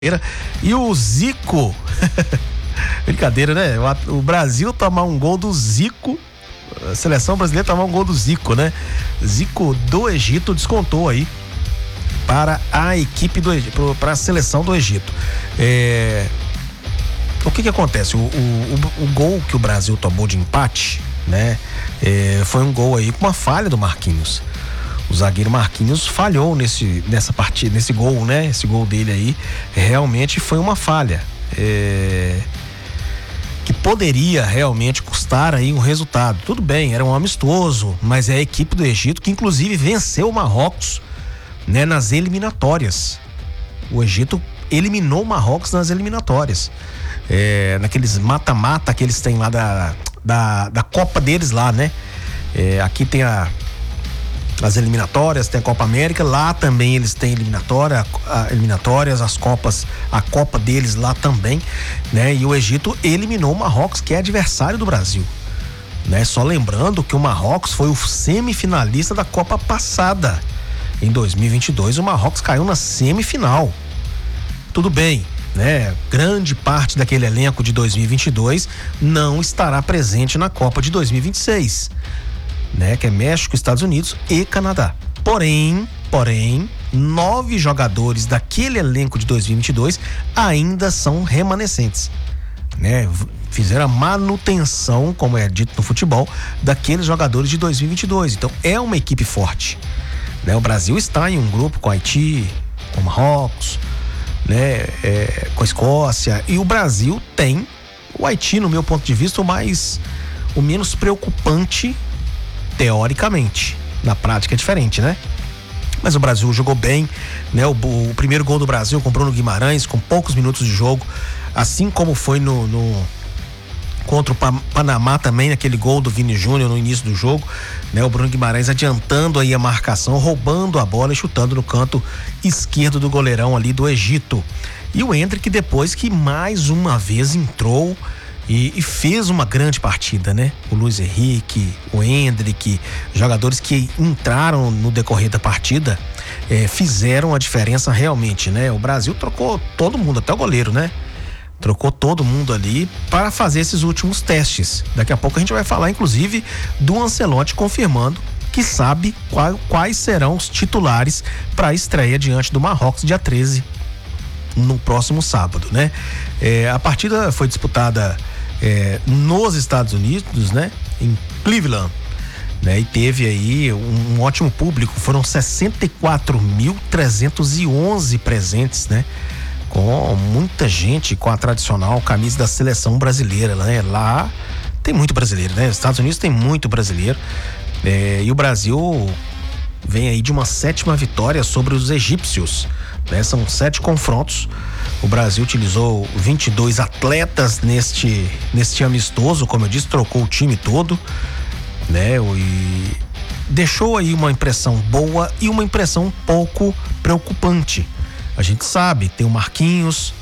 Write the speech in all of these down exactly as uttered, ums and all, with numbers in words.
E o Zico, brincadeira, né? O, o Brasil tomar um gol do Zico, a seleção brasileira tomar um gol do Zico, né? Zico do Egito descontou aí para a equipe do Egito, para a seleção do Egito. É... O que que acontece? O, o, o, o gol que o Brasil tomou de empate, né? É, foi um gol aí com uma falha do Marquinhos. O zagueiro Marquinhos falhou nesse, nessa partida, nesse gol, né? Esse gol dele aí realmente foi uma falha. É... Que poderia realmente custar aí um resultado. Tudo bem, era um amistoso, mas é a equipe do Egito que inclusive venceu o Marrocos, né, nas eliminatórias. O Egito eliminou o Marrocos nas eliminatórias. É, naqueles mata-mata que eles têm lá da, da, da Copa deles lá, né? É, aqui tem a as eliminatórias, tem a Copa América, lá também eles têm eliminatória, a, a eliminatórias, as Copas, a Copa deles lá também, né? E o Egito eliminou o Marrocos, que é adversário do Brasil, né? Só lembrando que o Marrocos foi o semifinalista da Copa passada. Em dois mil e vinte e dois, o Marrocos caiu na semifinal. Tudo bem, né? Grande parte daquele elenco de dois mil e vinte e dois não estará presente na Copa de dois mil e vinte e seis. Né, que é México, Estados Unidos e Canadá. Porém, porém, nove jogadores daquele elenco de dois mil e vinte e dois ainda são remanescentes, né? Fizeram a manutenção, como é dito no futebol, daqueles jogadores de dois mil e vinte e dois. Então é uma equipe forte, né? O Brasil está em um grupo com Haiti, com Marrocos, né? É, com a Escócia, e o Brasil tem o Haiti, no meu ponto de vista, o mais o menos preocupante teoricamente. Na prática é diferente, né? Mas o Brasil jogou bem, né? O, o primeiro gol do Brasil com Bruno Guimarães, com poucos minutos de jogo, assim como foi no, no contra o Panamá também, naquele gol do Vini Júnior no início do jogo, né? O Bruno Guimarães adiantando aí a marcação, roubando a bola e chutando no canto esquerdo do goleirão ali do Egito. E o Endrick depois que mais uma vez entrou E, e fez uma grande partida, né? O Luiz Henrique, o Endrick, jogadores que entraram no decorrer da partida, é, fizeram a diferença realmente, né? O Brasil trocou todo mundo, até o goleiro, né? Trocou todo mundo ali para fazer esses últimos testes. Daqui a pouco a gente vai falar, inclusive, do Ancelotti confirmando que sabe qual, quais serão os titulares para a estreia diante do Marrocos, dia treze, no próximo sábado, né? É, a partida foi disputada É, nos Estados Unidos, né? Em Cleveland, né? E teve aí um, um ótimo público, foram sessenta e quatro mil trezentos e onze presentes, né? Com muita gente com a tradicional camisa da seleção brasileira, né? Lá tem muito brasileiro, né? Nos Estados Unidos tem muito brasileiro, é, e o Brasil vem aí de uma sétima vitória sobre os egípcios, né? São sete confrontos. O Brasil utilizou vinte e dois atletas neste, neste amistoso, como eu disse, trocou o time todo, né? E deixou aí uma impressão boa e uma impressão um pouco preocupante. A gente sabe, tem o Marquinhos,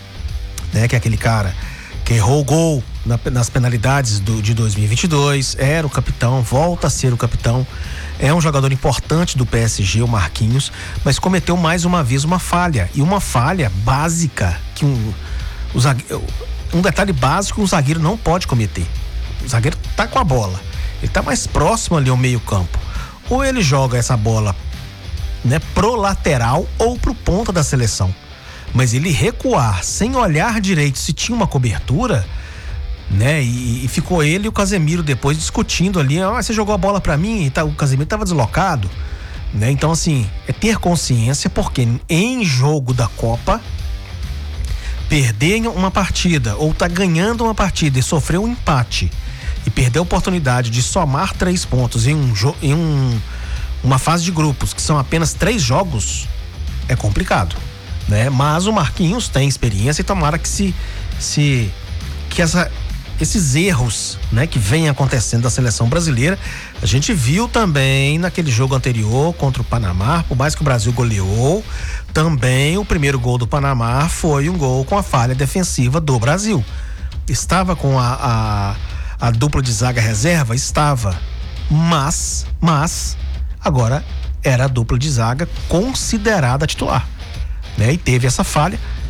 né? Que é aquele cara que errou o gol na, nas penalidades do, de dois mil e vinte e dois, era o capitão, volta a ser o capitão. É um jogador importante do P S G, o Marquinhos, mas cometeu mais uma vez uma falha, e uma falha básica que um, o zagueiro, um detalhe básico que um zagueiro não pode cometer. O zagueiro tá com a bola, ele tá mais próximo ali ao meio campo, ou ele joga essa bola, né, pro lateral ou pro ponta da seleção, mas ele recuar sem olhar direito se tinha uma cobertura, né? E, e ficou ele e o Casemiro depois discutindo ali, ah, você jogou a bola pra mim e tá, o Casemiro tava deslocado, né? Então assim, é ter consciência, porque em jogo da Copa, perder uma partida ou tá ganhando uma partida e sofrer um empate e perder a oportunidade de somar três pontos em, um, em um, uma fase de grupos que são apenas três jogos, é complicado, né? Mas o Marquinhos tem experiência e tomara que se, se que essa esses erros, né, que vem acontecendo da seleção brasileira, a gente viu também naquele jogo anterior contra o Panamá, por mais que o Brasil goleou, também o primeiro gol do Panamá foi um gol com a falha defensiva do Brasil. Estava com a, a, a dupla de zaga reserva? Estava, mas, mas agora era a dupla de zaga considerada titular, né? E teve essa falha,